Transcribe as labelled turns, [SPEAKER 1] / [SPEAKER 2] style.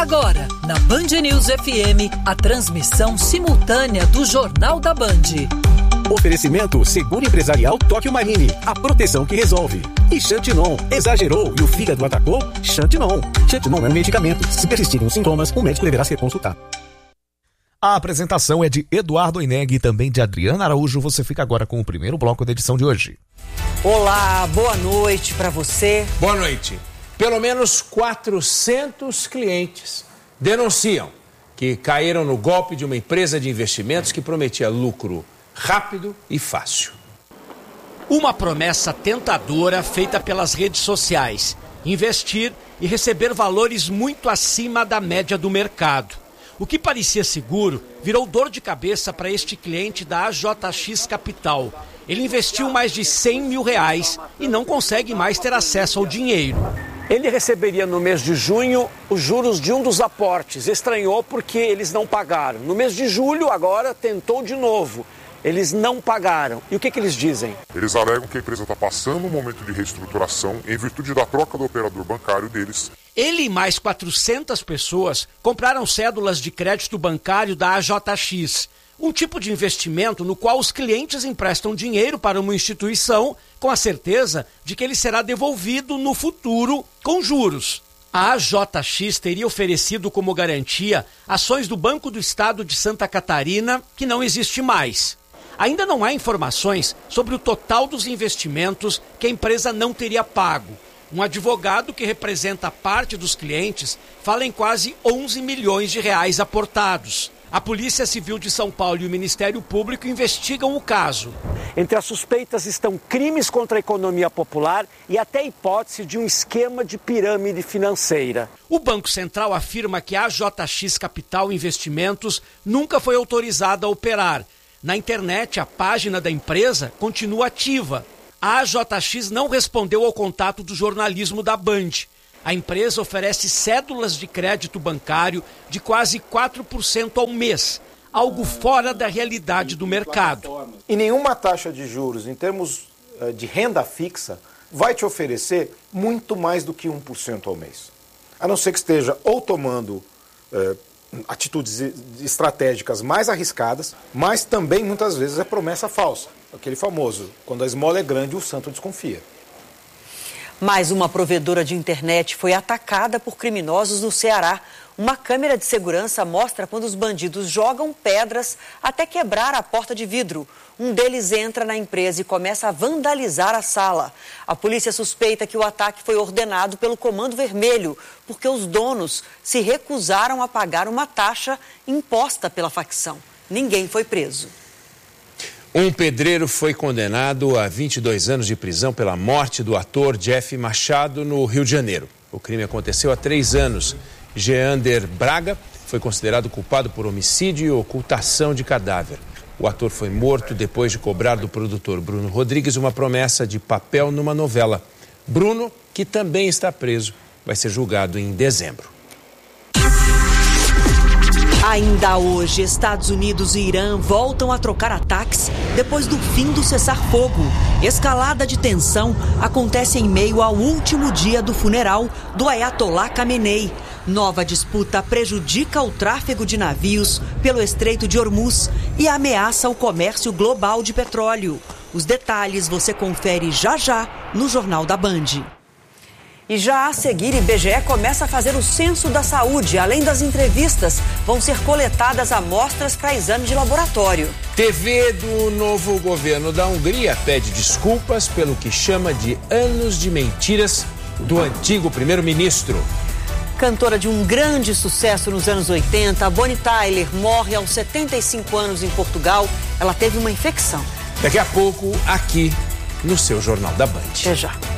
[SPEAKER 1] Agora, na Band News FM, a transmissão simultânea do Jornal da Band.
[SPEAKER 2] Oferecimento Seguro Empresarial Tóquio Marine, a proteção que resolve. E Xantinon, exagerou e o fígado atacou? Xantinon. Xantinon é um medicamento. Se persistirem os sintomas, o médico deverá ser consultado.
[SPEAKER 3] A apresentação é de Eduardo Oineg e também de Adriana Araújo. Você fica agora com o primeiro bloco da edição de hoje.
[SPEAKER 4] Olá, boa noite para você.
[SPEAKER 5] Boa noite. Pelo menos 400 clientes denunciam que caíram no golpe de uma empresa de investimentos que prometia lucro rápido e fácil.
[SPEAKER 6] Uma promessa tentadora feita pelas redes sociais: investir e receber valores muito acima da média do mercado. O que parecia seguro virou dor de cabeça para este cliente da AJX Capital. Ele investiu mais de R$100 mil e não consegue mais ter acesso ao dinheiro.
[SPEAKER 7] Ele receberia no mês de junho os juros de um dos aportes. Estranhou porque eles não pagaram. No mês de julho, agora, tentou de novo. Eles não pagaram. E o que eles dizem?
[SPEAKER 8] Eles alegam que a empresa está passando um momento de reestruturação em virtude da troca do operador bancário deles.
[SPEAKER 6] Ele e mais 400 pessoas compraram cédulas de crédito bancário da AJX, um tipo de investimento no qual os clientes emprestam dinheiro para uma instituição com a certeza de que ele será devolvido no futuro com juros. A AJX teria oferecido como garantia ações do Banco do Estado de Santa Catarina, que não existe mais. Ainda não há informações sobre o total dos investimentos que a empresa não teria pago. Um advogado que representa parte dos clientes fala em quase R$11 milhões aportados. A Polícia Civil de São Paulo e o Ministério Público investigam o caso.
[SPEAKER 7] Entre as suspeitas estão crimes contra a economia popular e até a hipótese de um esquema de pirâmide financeira.
[SPEAKER 6] O Banco Central afirma que a AJX Capital Investimentos nunca foi autorizada a operar. Na internet, a página da empresa continua ativa. A AJX não respondeu ao contato do jornalismo da Band. A empresa oferece cédulas de crédito bancário de quase 4% ao mês, algo fora da realidade do mercado.
[SPEAKER 9] E nenhuma taxa de juros, em termos de renda fixa, vai te oferecer muito mais do que 1% ao mês. A não ser que esteja ou tomando atitudes estratégicas mais arriscadas, mas também muitas vezes é promessa falsa. Aquele famoso, quando a esmola é grande, o santo desconfia.
[SPEAKER 4] Mais uma provedora de internet foi atacada por criminosos no Ceará. Uma câmera de segurança mostra quando os bandidos jogam pedras até quebrar a porta de vidro. Um deles entra na empresa e começa a vandalizar a sala. A polícia suspeita que o ataque foi ordenado pelo Comando Vermelho, porque os donos se recusaram a pagar uma taxa imposta pela facção. Ninguém foi preso.
[SPEAKER 5] Um pedreiro foi condenado a 22 anos de prisão pela morte do ator Jeff Machado no Rio de Janeiro. O crime aconteceu há 3 anos. Geander Braga foi considerado culpado por homicídio e ocultação de cadáver. O ator foi morto depois de cobrar do produtor Bruno Rodrigues uma promessa de papel numa novela. Bruno, que também está preso, vai ser julgado em dezembro.
[SPEAKER 4] Ainda hoje, Estados Unidos e Irã voltam a trocar ataques depois do fim do cessar-fogo. Escalada de tensão acontece em meio ao último dia do funeral do Ayatollah Khamenei. Nova disputa prejudica o tráfego de navios pelo Estreito de Hormuz e ameaça o comércio global de petróleo. Os detalhes você confere já já no Jornal da Band. E já a seguir, IBGE começa a fazer o censo da saúde. Além das entrevistas, vão ser coletadas amostras para exame de laboratório.
[SPEAKER 5] TV do novo governo da Hungria pede desculpas pelo que chama de anos de mentiras do antigo primeiro-ministro.
[SPEAKER 4] Cantora de um grande sucesso nos anos 80, Bonnie Tyler morre aos 75 anos em Portugal. Ela teve uma infecção.
[SPEAKER 5] Daqui a pouco, aqui no seu Jornal da Band.
[SPEAKER 4] Até já.